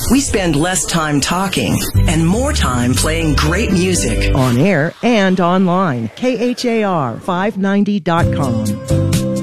We spend less time talking and more time playing great music. On air and online. KHAR590.com.